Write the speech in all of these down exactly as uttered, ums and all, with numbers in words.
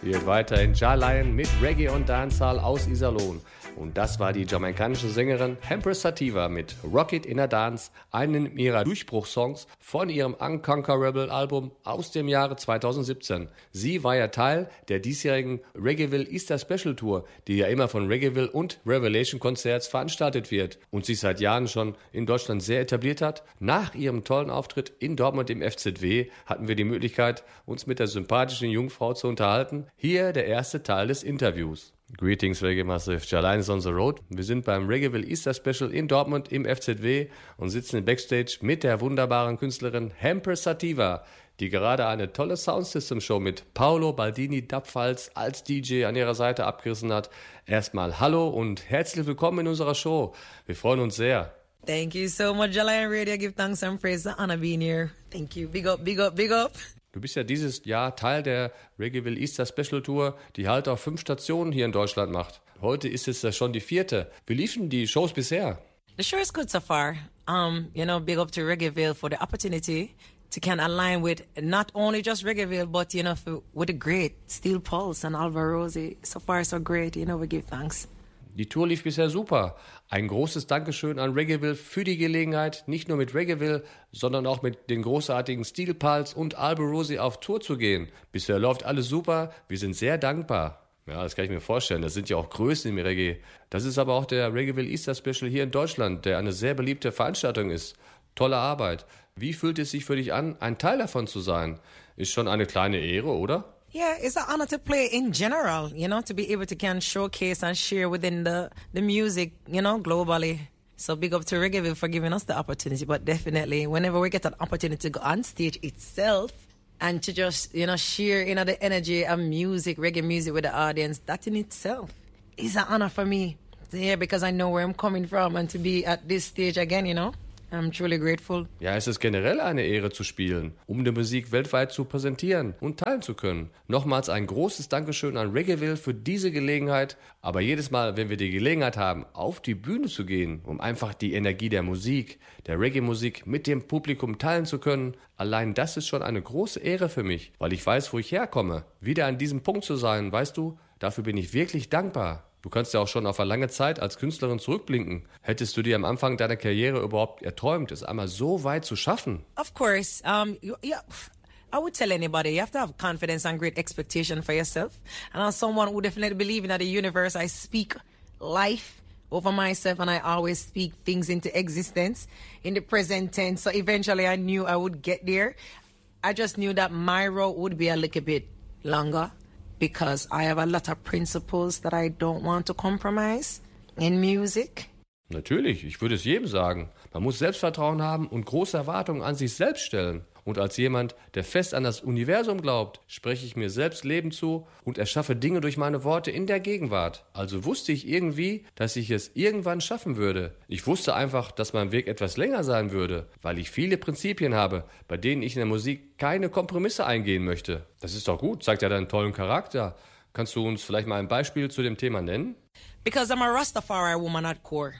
Hier weiterhin Ja Lion mit Reggae und Dancehall aus Iserlohn. Und das war die jamaikanische Sängerin Empress Sativa mit Rocket in a Dance, einen ihrer Durchbruchssongs von ihrem Unconquerable Album aus dem Jahre zweitausendsiebzehn. Sie war ja Teil der diesjährigen Reggaeville Easter Special Tour, die ja immer von Reggaeville und Revelation Concerts veranstaltet wird und sich seit Jahren schon in Deutschland sehr etabliert hat. Nach ihrem tollen Auftritt in Dortmund im F Z W hatten wir die Möglichkeit, uns mit der sympathischen Jungfrau zu unterhalten. Hier der erste Teil des Interviews. Greetings Reggae Massive, Ja Lion is on the road. Wir sind beim Reggaeville Easter Special in Dortmund im F Z W und sitzen im Backstage mit der wunderbaren Künstlerin Empress Sativa, die gerade eine tolle Soundsystem-Show mit Paolo Baldini Dubfalz als D J an ihrer Seite abgerissen hat. Erstmal hallo und herzlich willkommen in unserer Show. Wir freuen uns sehr. Thank you so much, Ja Lion Radio. Give thanks and praise to honor being here. Thank you. Big up, big up, big up. Du bist ja dieses Jahr Teil der Reggaeville Easter Special Tour, die halt auf fünf Stationen hier in Deutschland macht. Heute ist es ja schon die vierte. Wie liefen die Shows bisher? The show is good so far. Um, you know, big up to Reggaeville for the opportunity to can align with not only just Reggaeville, but, you know, for, with the great Steel Pulse and Alvaro Rossi. So far, so great. You know, we give thanks. Die Tour lief bisher super. Ein großes Dankeschön an Reggaeville für die Gelegenheit, nicht nur mit Reggaeville, sondern auch mit den großartigen Steel Pulse und Alvaro Rossi auf Tour zu gehen. Bisher läuft alles super. Wir sind sehr dankbar. Ja, das kann ich mir vorstellen. Das sind ja auch Größen im Reggae. Das ist aber auch der Reggaeville Easter Special hier in Deutschland, der eine sehr beliebte Veranstaltung ist. Tolle Arbeit. Wie fühlt es sich für dich an, ein Teil davon zu sein? Ist schon eine kleine Ehre, oder? Yeah, it's an honor to play in general, you know, to be able to can showcase and share within the, the music, you know, globally. So big up to Reggaeville for giving us the opportunity, but definitely whenever we get an opportunity to go on stage itself and to just, you know, share, you know, the energy of music, reggae music with the audience, that in itself is an honor for me. Yeah, because I know where I'm coming from and to be at this stage again, you know. I'm truly grateful. Ja, es ist generell eine Ehre zu spielen, um die Musik weltweit zu präsentieren und teilen zu können. Nochmals ein großes Dankeschön an Reggaeville für diese Gelegenheit. Aber jedes Mal, wenn wir die Gelegenheit haben, auf die Bühne zu gehen, um einfach die Energie der Musik, der Reggae-Musik mit dem Publikum teilen zu können, allein das ist schon eine große Ehre für mich, weil ich weiß, wo ich herkomme. Wieder an diesem Punkt zu sein, weißt du, dafür bin ich wirklich dankbar. Du kannst ja auch schon auf eine lange Zeit als Künstlerin zurückblinken. Hättest du dir am Anfang deiner Karriere überhaupt erträumt, es einmal so weit zu schaffen? Of course. Um, you, yeah, I would tell anybody, you have to have confidence and great expectation for yourself. And as someone who definitely believes in the universe, I speak life over myself and I always speak things into existence in the present tense. So eventually I knew I would get there. I just knew that my road would be a little bit longer, because I have a lot of principles that I don't want to compromise in music. Natürlich, ich würde es jedem sagen. Man muss Selbstvertrauen haben und große Erwartungen an sich selbst stellen. Und als jemand, der fest an das Universum glaubt, spreche ich mir selbst Leben zu und erschaffe Dinge durch meine Worte in der Gegenwart. Also wusste ich irgendwie, dass ich es irgendwann schaffen würde. Ich wusste einfach, dass mein Weg etwas länger sein würde, weil ich viele Prinzipien habe, bei denen ich in der Musik keine Kompromisse eingehen möchte. Das ist doch gut, zeigt ja deinen tollen Charakter. Kannst du uns vielleicht mal ein Beispiel zu dem Thema nennen? Because I'm a Rastafari woman at core.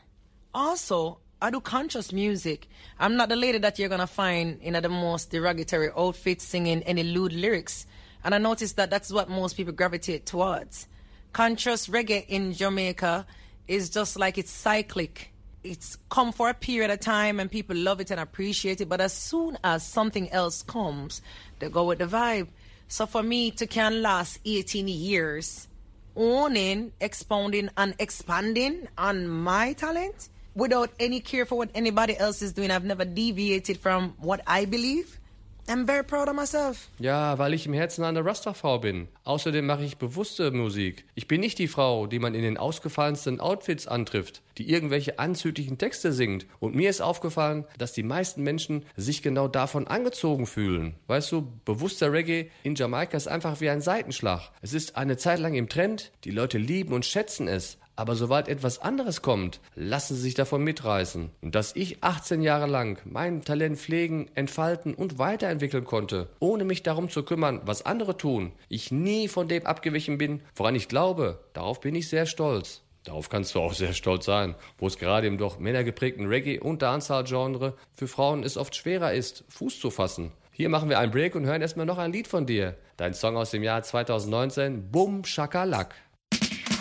Also, I do conscious music. I'm not the lady that you're gonna find in the most derogatory outfits singing any lewd lyrics. And I noticed that that's what most people gravitate towards. Conscious reggae in Jamaica is just like it's cyclic. It's come for a period of time and people love it and appreciate it. But as soon as something else comes, they go with the vibe. So for me to can last eighteen years, owning, expounding and expanding on my talent, without any care for what anybody else is doing. I've never deviated from what I believe. I'm very proud of myself. Ja, weil ich im Herzen eine Rastafrau bin. Außerdem mache ich bewusste Musik. Ich bin nicht die Frau, die man in den ausgefallensten Outfits antrifft, die irgendwelche anzüglichen Texte singt. Und mir ist aufgefallen, dass die meisten Menschen sich genau davon angezogen fühlen. Weißt du, bewusster Reggae in Jamaika ist einfach wie ein Seitenschlag. Es ist eine Zeit lang im Trend, die Leute lieben und schätzen es. Aber sobald etwas anderes kommt, lassen sie sich davon mitreißen. Und dass ich achtzehn Jahre lang mein Talent pflegen, entfalten und weiterentwickeln konnte, ohne mich darum zu kümmern, was andere tun, ich nie von dem abgewichen bin, woran ich glaube, darauf bin ich sehr stolz. Darauf kannst du auch sehr stolz sein, wo es gerade im doch männergeprägten Reggae- und Dancehall-Genre für Frauen es oft schwerer ist, Fuß zu fassen. Hier machen wir einen Break und hören erstmal noch ein Lied von dir. Dein Song aus dem Jahr zweitausendneunzehn, Bum Shakalak.